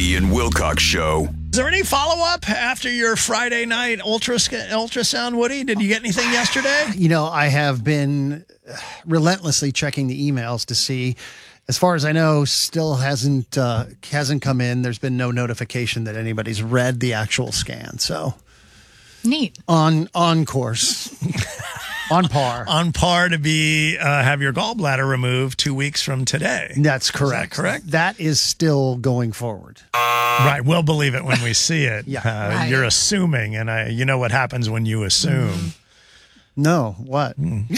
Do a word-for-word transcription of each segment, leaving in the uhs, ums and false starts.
Andy and Wilcox Show. Is there any follow-up after your Friday night ultras- ultrasound, Woody? Did you get anything yesterday? You know, I have been relentlessly checking the emails to see. As far as I know, still hasn't uh, hasn't come in. There's been no notification that anybody's read the actual scan. So neat. On on course. On par. On par to be uh, have your gallbladder removed two weeks from today. That's correct. Is that correct? That is still going forward. Right. We'll believe it when we see it. Yeah. Uh, Right. You're assuming, and I, you know what happens when you assume. Mm. No. What? Mm.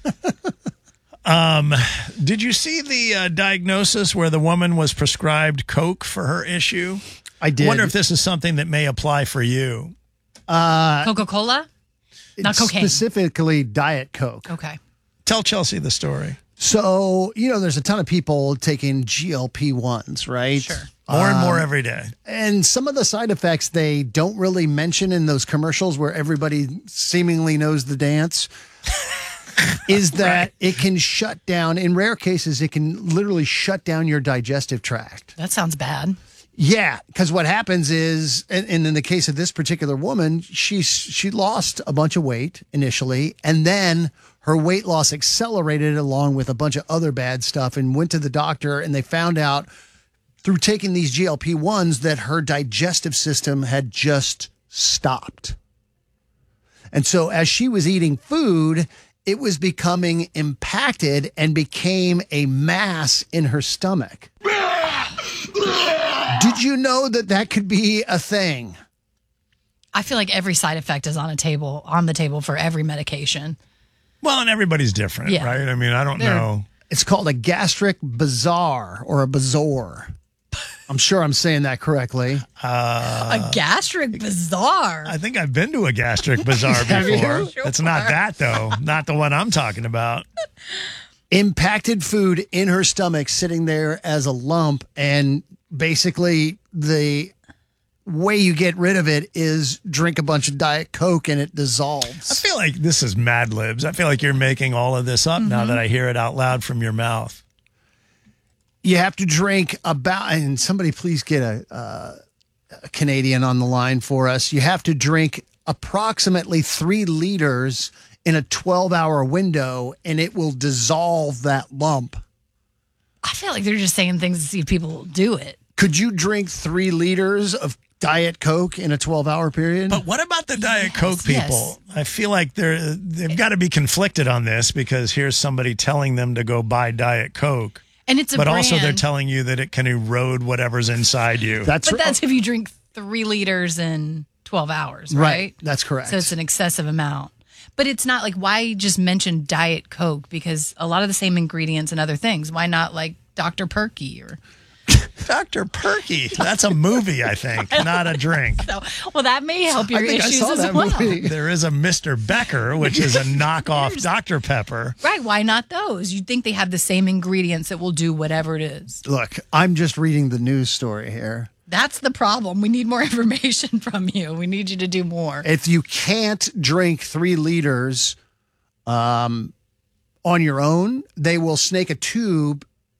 um, did you see the uh, diagnosis where the woman was prescribed Coke for her issue? I did. I wonder if this is something that may apply for you. Uh, Coca-Cola? Not cocaine. Specifically Diet Coke. Okay. Tell Chelsea the story. So, you know, there's a ton of people taking G L P ones, right? Sure. More and more Um, every day. And some of the side effects they don't really mention in those commercials where everybody seemingly knows the dance is that Right. it can shut down, in rare cases, it can literally shut down your digestive tract. That sounds bad. Yeah, because what happens is, and, and in the case of this particular woman, she she lost a bunch of weight initially, and then her weight loss accelerated along with a bunch of other bad stuff, and went to the doctor, and they found out through taking these G L P ones that her digestive system had just stopped. And so as she was eating food, it was becoming impacted and became a mass in her stomach. Did you know that that could be a thing? I feel like every side effect is on a table, on the table for every medication. Well, and everybody's different, Yeah. right? I mean, I don't They're- know. It's called a gastric bazaar or a bazaar. I'm sure I'm saying that correctly. a gastric bazaar. I think I've been to a gastric bazaar Have you? before. Sure. It's not that, though. Not the one I'm talking about. Impacted food in her stomach sitting there as a lump, and basically the way you get rid of it is drink a bunch of Diet Coke and it I dissolves. feel like this is Mad Libs. I feel like you're making all of this up now that I hear it out loud from your mouth. You have to drink about, and somebody please get a, uh, a Canadian on the line for us. You have to drink approximately three liters in a twelve hour window, and it will dissolve that lump. I feel like they're just saying things to see if people will do it. Could you drink three liters of Diet Coke in a twelve hour period? But what about the Diet Coke people? I feel like they're they've got to be conflicted on this because here's somebody telling them to go buy Diet Coke, And it's a but brand. also they're telling you that it can erode whatever's inside you. That's But that's if you drink three liters in twelve hours, right. right? That's correct. So it's an excessive amount. But it's not like, why just mention Diet Coke? Because a lot of the same ingredients and other things. Why not like Doctor Perky or... Doctor Perky. That's a movie, I think, not a drink. So, well, that may help your I think I issues saw as that well. movie. There is a Mister Becker, which is a knockoff Doctor Pepper. Right, why not those? You'd think they have the same ingredients that will do whatever it is. Look, I'm just reading the news story here. That's the problem. We need more information from you. We need you to do more. If you can't drink three liters um, on your own, they will snake a tube